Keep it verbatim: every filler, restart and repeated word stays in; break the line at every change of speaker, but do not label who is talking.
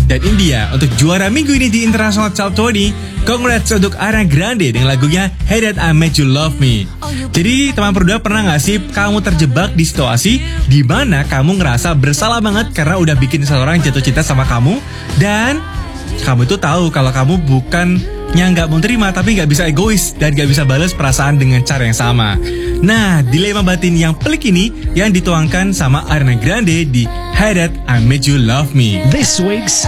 Dan India untuk juara minggu ini di International Top dua puluh. Congrats untuk Ariana Grande dengan lagunya Hey That I Made You Love Me. Jadi teman berdua, pernah gak sih kamu terjebak di situasi di mana kamu ngerasa bersalah banget karena udah bikin seseorang jatuh cinta sama kamu, dan kamu tuh tahu kalau kamu bukan yang gak mau terima, tapi gak bisa egois dan gak bisa balas perasaan dengan cara yang sama. Nah, dilema batin yang pelik ini yang dituangkan sama Ariana Grande di Hey That I Made You Love Me.
This week's